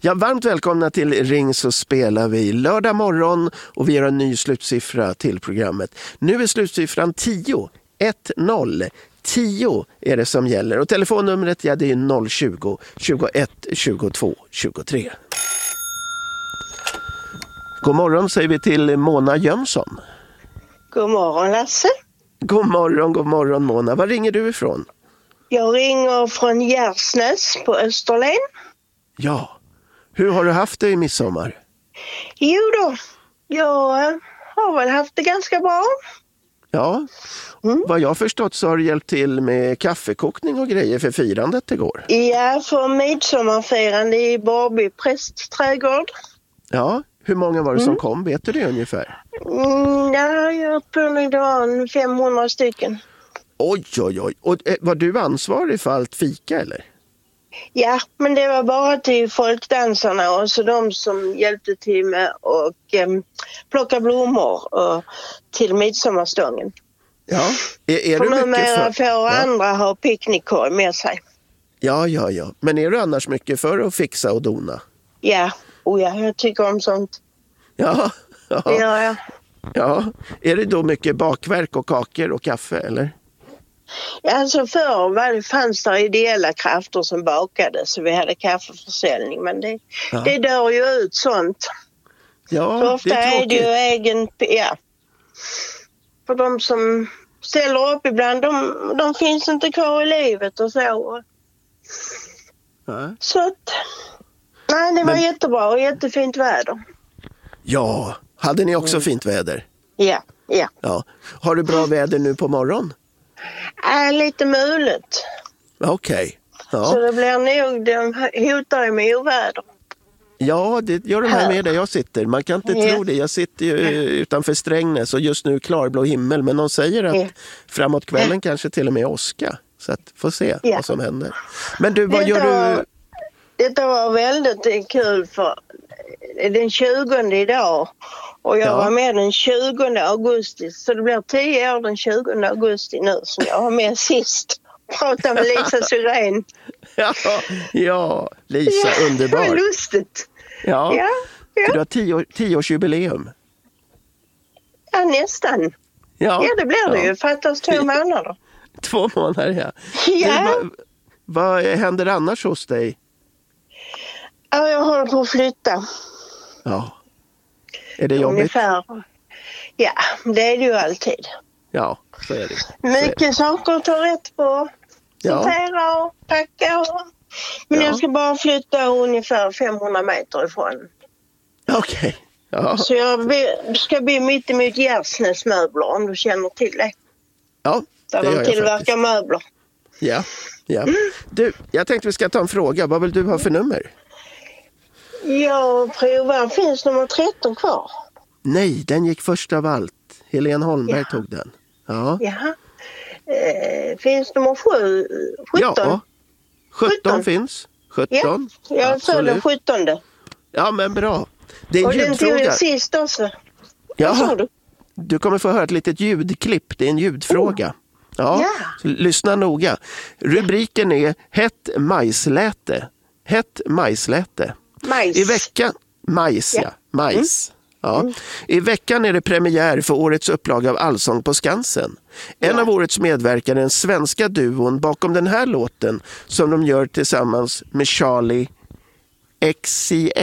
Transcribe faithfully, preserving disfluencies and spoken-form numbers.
Ja, varmt välkomna till Ring så spelar vi lördag morgon och vi gör en ny slutsiffra till programmet. Nu är slutsiffran tio. ett noll. tio är det som gäller och telefonnumret ja, det är noll tjugo, tjugoett, tjugotvå, tjugotre. God morgon säger vi till Mona Jönsson. God morgon Lasse. God morgon, god morgon Mona. Var ringer du ifrån? Jag ringer från Gärsnäs på Österlen. Ja, hur har du haft det i midsommar? Jo då, jag har väl haft det ganska bra. Ja, mm. Vad jag förstått så har du hjälpt till med kaffekokning och grejer för firandet igår. Ja, för midsommarfirande i Borby prästträdgård. Ja, hur många var det som mm. kom? Vet du det ungefär? Mm, ja, jag tror det var femhundra stycken. Oj, oj, oj. Och eh, var du ansvarig för allt fika eller? Ja, men det var bara till folkdansarna och så de som hjälpte till med och eh, plocka blommor och till midsommarstången. Ja, är, är för du mycket numera för... får ja. andra ha picknickkorg med sig. Ja, ja, ja. Men är du annars mycket för att fixa och dona? Ja, och ja, jag tycker om sånt. Ja, ja. Det gör jag. Ja, är det då mycket bakverk och kakor och kaffe eller? Ja, alltså förr var det, fanns det ideella krafter som bakade så vi hade kaffeförsäljning. Men det, ja. det dör ju ut sånt. Ja, för ofta det är tråkigt. är det ju egen... Ja. För de som ställer upp ibland, de, de finns inte kvar i livet och så. Ja. Så att... Nej, det var Men... jättebra och jättefint väder. Ja, hade ni också mm. fint väder? Ja, ja. Ja. Har du bra väder nu på morgon? Äh, lite mulet. Okej. Okay. Ja. Så det blir nog, de hotar ju med oväder. Ja, det gör de här med där jag sitter. Man kan inte ja. tro det. Jag sitter ju ja. utanför Strängnäs och just nu klarblå himmel. Men de säger att ja. framåt kvällen ja. kanske till och med åska. Så att få se ja. vad som händer. Men du, vad detta gör var, du? Detta var väldigt kul för den tjugonde idag. Och jag ja. var med den tjugonde augusti. Så det blir tio år den tjugonde augusti nu som jag var med sist. Prata med Lisa Syrén. Ja, ja, Lisa, ja, underbar. Vad lustigt. Ja, ja, ja. Du har tio, tioårsjubileum. Ja, nästan. Ja, ja det blir det ja. ju. Fattas två månader. Två månader, ja. Ja. Du, vad, vad händer annars hos dig? Ja, jag håller på att flytta. Ja. Är det jobbigt? Ungefär. Ja, det är det ju alltid. Ja, så är det. Så Mycket är det. saker att ta rätt på. Sortera och packa. Och... Men ja. jag ska bara flytta ungefär femhundra meter ifrån. Okej. Okay. Ja. Så jag ska bli mitt emot Gärsnäs möbler om du känner till det. Ja, där det de tillverkar möbler. Ja, ja. Mm. Du, jag tänkte vi ska ta en fråga. Vad vill du ha för nummer? Jag provar. Finns nummer tretton kvar? Nej, den gick först av allt. Helene Holmberg ja. tog den. Ja. Jaha. Eh, finns nummer sju? sjutton? Ja, sjutton, sjutton finns. sjutton. Ja, jag följer sjuttonde. Ja, men bra. Det är en och ljudfråga. Och den till sist också. Ja, vad sa du? Du kommer få höra ett litet ljudklipp. Det är en ljudfråga. Oh. Ja, ja. Lyssna noga. Rubriken är Hett majsläte. Hett majsläte. Majs. I veckan, majs ja, ja. majs. Mm. Ja. Mm. I veckan är det premiär för årets upplaga av Allsång på Skansen. En ja. av årets medverkare är den svenska duon bakom den här låten som de gör tillsammans med Charlie X C X.